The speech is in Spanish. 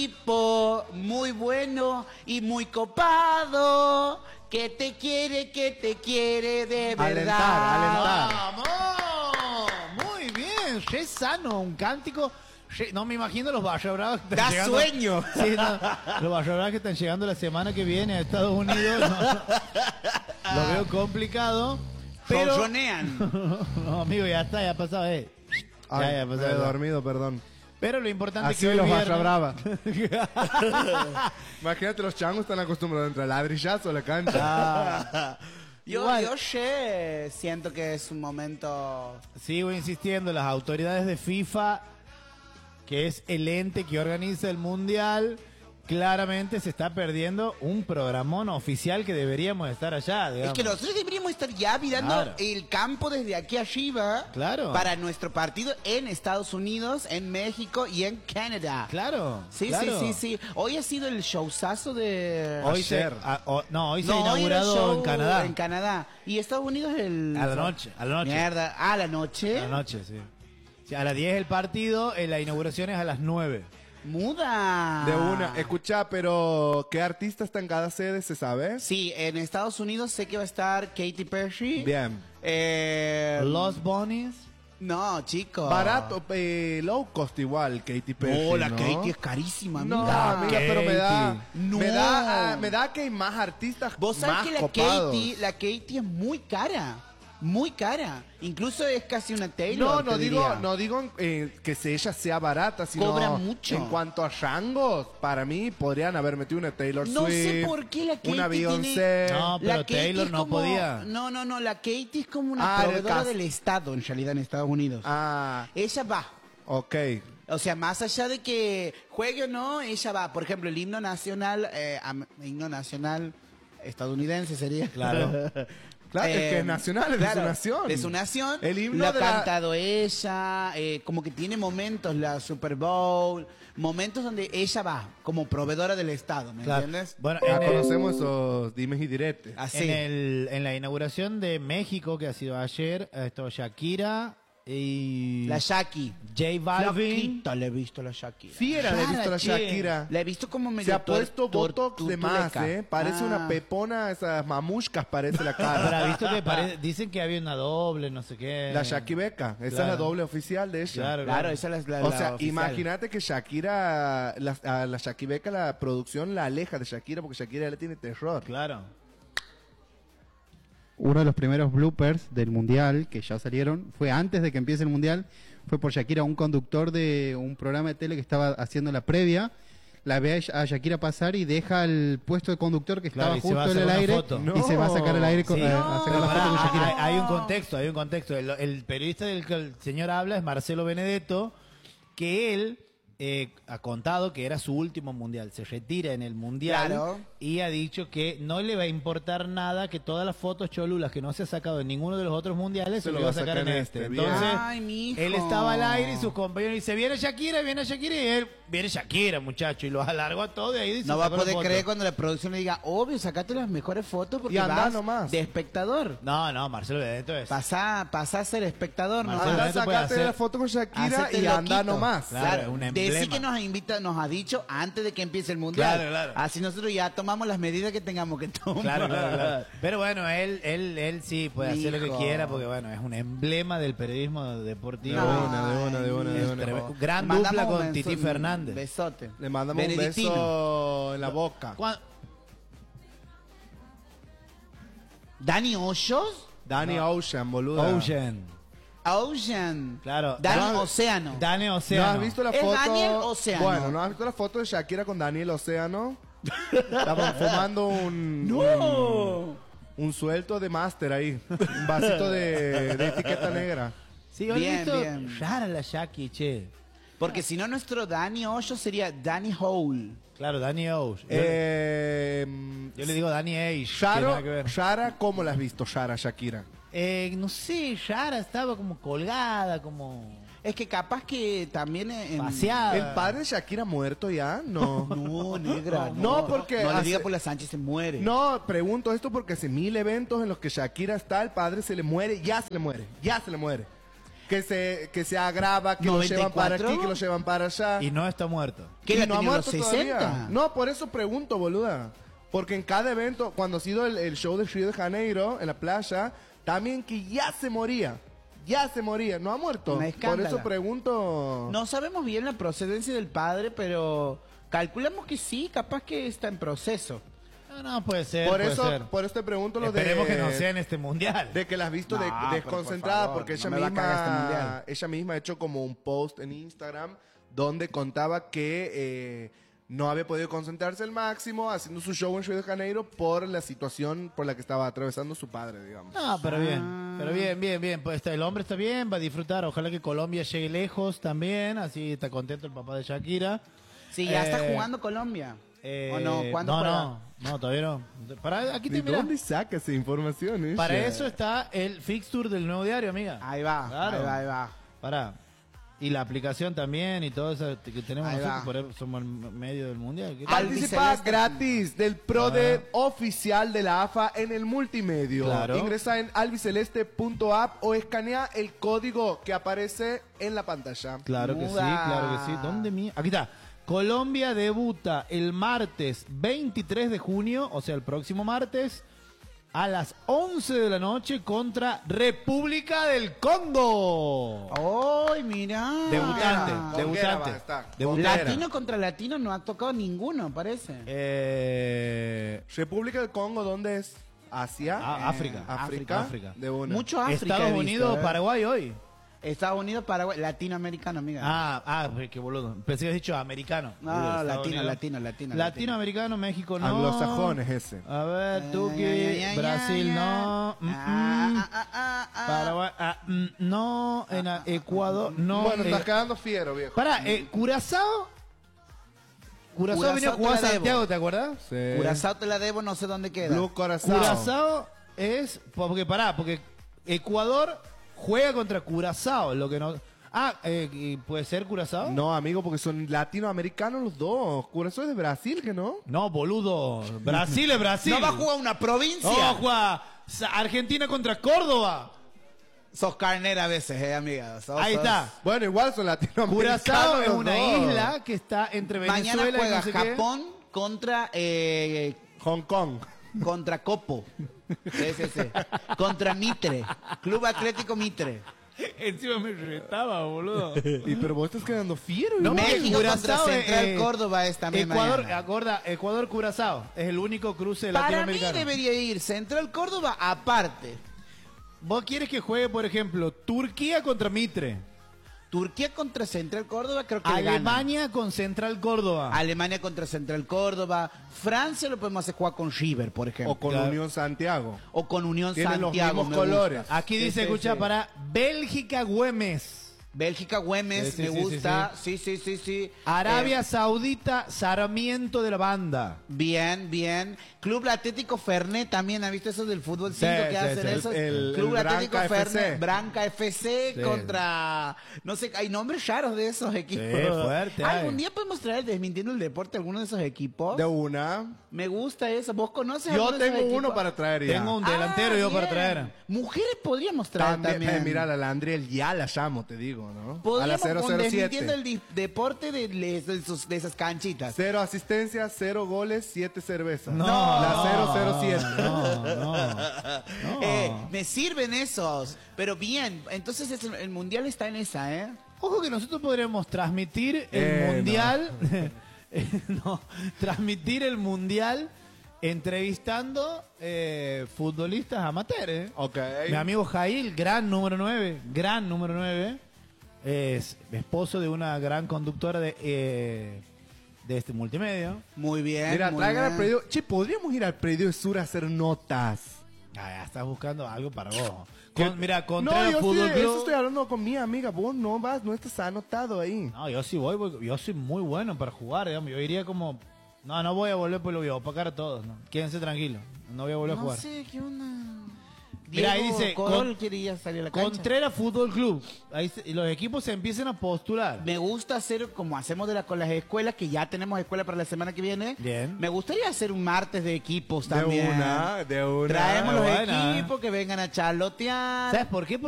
tipo muy bueno y muy copado, que te quiere de verdad. ¡Vamos! Muy bien, re sano, un cántico. No me imagino los Barra Bravas que están Da llegando. sueño. Sí, no, los Barra Bravas que están llegando la semana que viene a Estados Unidos. Lo veo complicado. Pero Ronronean. no, amigo, ya está, ya ha pasado. Ay, Ya me pasado. he dormido, perdón. Pero lo importante Así es que los hoy Barra viernes- Brava. Imagínate, los changos están acostumbrados entre el ladrillazo a la cancha. Yo siento que es un momento... Sigo insistiendo, las autoridades de FIFA, que es el ente que organiza el Mundial, claramente se está perdiendo un programón oficial que deberíamos estar allá, digamos. Es que nosotros deberíamos estar ya mirando Claro. el campo desde aquí arriba. Claro. Para nuestro partido en Estados Unidos, en México y en Canadá. Claro. Sí, claro. sí. Hoy ha sido el showzazo de... Hoy se, Ayer. hoy se ha No, hoy era el inaugurado show en Canadá. En Canadá. Y Estados Unidos el... A la noche. Mierda, a la noche. A la noche, sí. Sí, a las 10 el partido, la inauguración es a las 9. Muda. De una. Escucha, pero ¿qué artista está en cada sede? ¿Se sabe? Sí, en Estados Unidos sé que va a estar Katy Perry. Bien. Los Bunnies. No, chicos. Barato, low cost igual, Katy Perry. No, la ¿no? Katy es carísima, amiga. No, amiga, pero me da, No. me da que hay más artistas Vos sabés más que copados. la Katy es muy cara. Muy cara. Incluso es casi una Taylor. No te digo, diría. no digo que ella sea barata, sino Cobra mucho. en cuanto a rangos, para mí podrían haber metido una Taylor No Swift, sé por qué la Katy una Beyoncé. tiene- No, pero La Katy Taylor es no como- podía. No, la Katy es como una Ah, el proveedora cast. del Estado, en realidad, en Estados Unidos. Ah, Ella va. ok. O sea, más allá de que juegue o no, ella va. Por ejemplo, el himno nacional estadounidense sería. Claro. Claro, es que es nacional, es de su nación. De su nación. El himno lo ha de la- cantado ella, como que tiene momentos, la Super Bowl, momentos donde ella va como proveedora del Estado, ¿me Claro. entiendes? Bueno, Ya conocemos esos dimes y diretes. Así. en la inauguración de México, que ha sido ayer, esto Shakira y La Shaki. J Balvin. Flaquita le he visto a la Shakira. Fiera le he visto a la che. Shakira. La he visto como medio Se ha puesto botox de más, tortuleca. Parece Ah. una pepona, esas mamushkas parece la Pero cara. ha visto que dicen que había una doble, no sé qué. La Shakibeca, esa Claro. es la doble oficial de ella. Claro, Claro, esa es la O sea, oficial. imagínate que Shakira, a la Shakibeca, la producción la aleja de Shakira porque Shakira ya le tiene terror. Claro. Uno de los primeros bloopers del mundial que ya salieron fue antes de que empiece el mundial. Fue por Shakira, un conductor de un programa de tele que estaba haciendo la previa. La ve a Shakira pasar y deja el puesto de conductor que Claro, estaba y se va a justo en hacer el una aire foto. y se va a sacar al aire Sí. a sacar la foto con Shakira. Hay un contexto. El periodista del que el señor habla es Marcelo Benedetto, que él ha contado que era su último mundial. Se retira en el mundial Claro. y ha dicho que no le va a importar nada, que todas las fotos cholulas que no se ha sacado en ninguno de los otros mundiales se lo va a sacar en este. Bien. Entonces, Ay, mijo. él estaba al aire y sus compañeros dicen, viene Shakira, y él, viene Shakira, muchacho, y los alargó a todos y ahí dice, No va a sacó la poder foto. creer cuando la producción le diga, obvio, sacate las mejores fotos porque Y andá vas nomás. de espectador. No, Marcelo Benedetto es... Pasá a ser espectador, ¿no? Marcelo Anda, Benedetto puede sacate hacer- la foto con Shakira Hacete y anda loquito. nomás. Claro, es un emblema. Decí que nos ha dicho antes de que empiece el mundial. Claro, claro. Así nosotros ya tomamos las medidas que tengamos que tomar. Claro. Pero bueno, él sí puede hacer lo que Hijo. quiera porque bueno, es un emblema del periodismo deportivo. De una. Es tremendo. Gran Le mandamos dupla un con Titi Fernández. Besote. Le mandamos Benedictino. un beso en la boca. ¿Dani Hoyos? Danny Ocean, boludo. Ocean. Claro. Dani Océano. Dani ¿No Océano. has visto la Es foto? Daniel Océano. Bueno, ¿no has visto la foto de Shakira con Daniel Océano? Estaban fumando un suelto de máster ahí. Un vasito de etiqueta negra. Sí, Bien, visto bien. rara la Shaki, che. Porque si no, nuestro Dani Hoyos sería Danny Hole. Claro, Dani Ocean. Yo le digo Dani Age. Shara, ¿cómo la has visto, Shara, Shakira? No sé, Shara estaba como colgada, como Es que capaz que también... paseada. ¿El padre de Shakira muerto ya? No. No, negra. No, porque No le hace- diga por la Sánchez se muere. No, pregunto esto porque hace 1000 eventos en los que Shakira está, el padre se le muere, ya se le muere. que se agrava, que lo llevan para 94. aquí, que lo llevan para allá. Y no está muerto. ¿Qué Y la no ha tenía los muerto todavía. 60? No, por eso pregunto, boluda. Porque en cada evento, cuando ha sido el show de Río de Janeiro, en la playa, también que ya se moría. No ha muerto. Una Por escándala. eso pregunto. No sabemos bien la procedencia del padre, pero calculamos que sí, capaz que está en proceso. No, puede ser. Por puede eso, ser. por eso te pregunto lo Esperemos de. que no sea en este mundial. De que la has visto No, pero desconcentrada, por favor, porque no me va a cagar este mundial. ella misma ha hecho como un post en Instagram donde contaba que no había podido concentrarse al máximo haciendo su show en Río de Janeiro por la situación por la que estaba atravesando su padre, digamos. No, pero bien. Pero bien. Pues el hombre está bien, va a disfrutar. Ojalá que Colombia llegue lejos también. Así está contento el papá de Shakira. Sí, ya está jugando Colombia. ¿O no? ¿Cuándo juega? No, todavía no. Aquí ¿De te mira. dónde saca esa información? Ella? Para eso está el fixture del nuevo diario, amiga. Ahí va, Claro. ahí va. Para. Y la aplicación también y todo eso que tenemos Ahí nosotros, va. por eso somos el medio del mundial. ¿Qué? Participa Albiceleste. gratis del Pro de oficial de la AFA en el multimedio. Claro. Ingresa en albiceleste.app o escanea el código que aparece en la pantalla. Claro que sí, claro que sí. ¿Dónde Aquí está. Colombia debuta el martes 23 de junio, o sea, el próximo martes, a las 11 de la noche contra República del Congo. ¡Ay, mira! Debutante, Conguera debutante. va a estar. Debutante. Latino contra latino no ha tocado ninguno, parece. República del Congo, ¿dónde es? ¿Asia? África. África. De una. Mucho África. Estados he visto, Unidos, ¿eh? Paraguay hoy. Estados Unidos, Paraguay, latinoamericano, amiga. Qué boludo. Pensé que habías dicho americano. No, Estados latino, Unidos. latino. Latinoamericano, México no. Anglosajones ese. A ver, Tuki, Ay, Brasil no. Paraguay, no. Ecuador no. Bueno, estás quedando fiero, viejo. Pará, Curazao. Curazao vino a Curazao jugar a te la Santiago, debo. ¿te acuerdas? Sí. Curazao te la debo, no sé dónde queda. Blue Curazao. Curazao es. Porque Ecuador juega contra Curazao, lo que no. ¿puede ser Curazao? No, amigo, porque son latinoamericanos los dos. Curazao es de Brasil, ¿que no? No, boludo. Brasil es Brasil. ¿No va a jugar una provincia? No, juega Argentina contra Córdoba. Sos carnera a veces, amiga. Ahí está. Bueno, igual son latinoamericanos. Curazao es los una dos. isla que está entre Mañana Venezuela juega y no sé qué. Japón Hong Kong. contra Copo. Sí. Contra Mitre. Club Atlético Mitre. Encima me retaba, boludo. Y pero vos estás quedando fiero. No, igual. México contra Curazao, Central Córdoba es también Ecuador, mañana. Ecuador-Curazao. Es el único cruce Para mí latinoamericano. debería ir Central Córdoba aparte. ¿Vos quieres que juegue, por ejemplo, Turquía contra Mitre? Turquía contra Central Córdoba creo que le ganan. Alemania con Central Córdoba. Alemania contra Central Córdoba. Francia lo podemos hacer jugar con River, por ejemplo. O con Claro. Unión Santiago. O con Unión Tienen los Santiago. mismos me gusta. colores. Aquí dice, Sí, escucha, sí. para Bélgica-Güemes. Bélgica, Güemes, Sí, me sí, gusta. Sí. Arabia Saudita, Sarmiento de la Banda. Bien. Club Atlético Fernet también. ¿Has visto eso del fútbol 5 Sí, que sí, hacen sí. eso? El Club Atlético Branca Fernet. FC. Branca FC Sí. contra... No sé, hay nombres raros de esos equipos. fuerte, ¿Algún hay. día podemos traer Desmintiendo el Deporte alguno de esos equipos? De una. Me gusta eso. ¿Vos conoces Yo alguno de esos tengo uno equipos? para traer ya. Tengo un delantero yo para bien. traer. Mujeres podríamos traer también. Mira, a la Andriel ya la llamo, te digo, ¿no? A la Podríamos con Desmintiendo 007. el Deporte de esas canchitas. 0 asistencias, 0 goles, 7 cervezas. No. La 007. No. Me sirven esos, pero bien. Entonces el mundial está en esa, ¿eh? Ojo que nosotros podríamos transmitir el no. mundial. Transmitir el mundial entrevistando futbolistas amateurs. Ok. Mi amigo Jail, gran número 9, es esposo de una gran conductora de este multimedio. Muy bien. Mira, muy traigan al bien. predio. Che, podríamos ir al predio sur a hacer notas. Ya estás buscando algo para vos. ¿Qué? Mira, No, contra yo Fútbol estoy, Club. eso estoy hablando con mi amiga. Vos no vas, no estás anotado ahí. No, yo sí voy, yo soy muy bueno para jugar, digamos. Yo iría como... No voy a volver, pues lo voy a opacar a todos, ¿no? Quédense tranquilos, no voy a volver a No jugar. sé, ¿qué onda? Mira, ahí Diego dice, Corol quería salir a la cancha. Contreras Fútbol Club. Y los equipos se empiezan a postular. Me gusta hacer como hacemos con las escuelas, que ya tenemos escuela para la semana que viene. Bien. Me gustaría hacer un martes de equipos De también. una. Traemos los Buena. equipos que vengan a charlotear. ¿Sabes por qué?